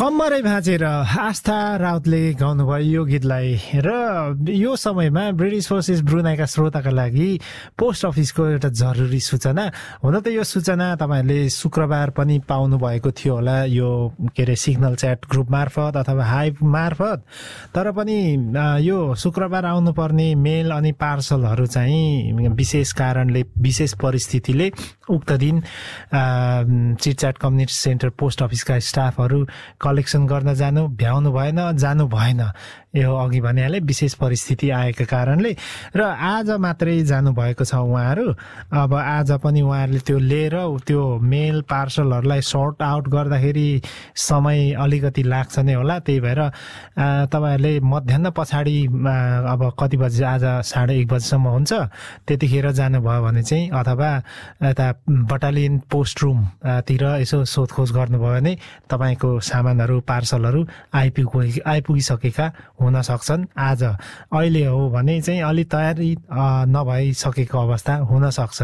कम्मरै भाँचेर आस्था राउतले गाउनुभयो यो गीतलाई। र यो समयमा ब्रिटिस फोर्सेस ब्रुनाईका श्रोताका लागि पोस्ट अफिसको एउटा जरुरी सूचना। हुन त यो सूचना तपाईँहरूले शुक्रबार पनि पाउनु भएको थियो होला, यो के अरे सिग्नल च्याट ग्रुप मार्फत अथवा हाइभ मार्फत। तर पनि यो शुक्रबार आउनुपर्ने मेल अनि पार्सलहरू चाहिँ विशेष कारणले, विशेष परिस्थितिले उक्त दिन चिटच्याट कम्युनिटी सेन्टर पोस्ट अफिसका स्टाफहरू कलेक्सन गर्न भ्याउनु भएन। यो अघि भनिहाले विशेष परिस्थिति आएका कारणले। र आज मात्रै जानुभएको छ उहाँहरू। अब आज पनि उहाँहरूले त्यो लिएर त्यो मेल पार्सलहरूलाई सर्ट आउट गर्दाखेरि समय अलिकति लाग्छ नै होला। त्यही भएर तपाईँहरूले मध्याह पछाडि अब कति बजी, आज 1:30 बजीसम्म हुन्छ, त्यतिखेर जानुभयो भने चाहिँ, अथवा यता बटालियन पोस्ट रुम तिर यसो सोधखोज गर्नुभयो भने तपाईँको सामानहरू पार्सलहरू आइपुगिसकेका हुन सक्छन्। आज अहिले हो भने चाहिँ अलि तयारी नभइसकेको अवस्था हुन सक्छ।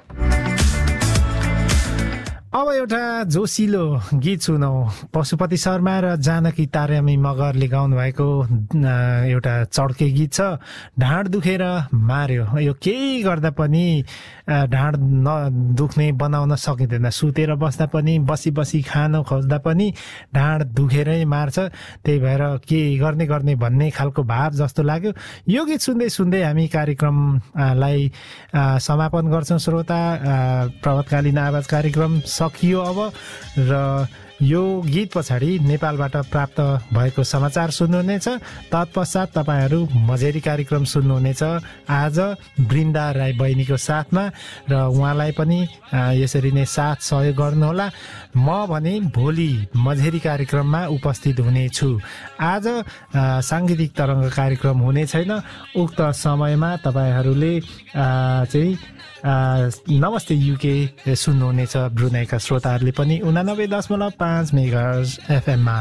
अब एउटा जोसिलो गीत सुनौ। पशुपति शर्मा र जानकी तारामी मगरले गाउनु भएको एउटा चड्के गीत छ, ढाड दुखेर मार्यो। यो केही गर्दा पनि ढाड नदुख्ने बनाउन सकिँदैन। सुतेर बस्दा पनि, बसी बसी खान खोज्दा पनि ढाड दुखेरै मार्छ। त्यही भएर के गर्ने भन्ने खालको भाव जस्तो लाग्यो। यो गीत सुन्दै सुन्दै हामी कार्यक्रमलाई समापन गर्छौँ। श्रोता, प्रभातकालीन आवाज कार्यक्रम सकियो अब। र यो गीत पछाडि नेपालबाट प्राप्त भएको समाचार सुन्नुहुनेछ। तत्पश्चात तपाईँहरू मजेरी कार्यक्रम सुन्नुहुनेछ आज वृन्दा राई बहिनीको साथमा। र उहाँलाई पनि यसरी नै साथ सहयोग गर्नुहोला। म भने भोलि मझेरी कार्यक्रममा उपस्थित हुनेछु। आज साङ्गीतिक तरङ्ग कार्यक्रम हुने छैन। उक्त समयमा तपाईँहरूले चाहिँ नमस्ते युके सुन्नुहुनेछ। ब्रुनाईका श्रोताहरूले पनि 89.5 मेगाहर्ज एफएममा।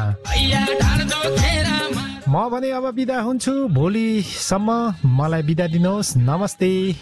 म भने अब बिदा हुन्छु। भोलिसम्म मलाई बिदा दिनुहोस्। नमस्ते।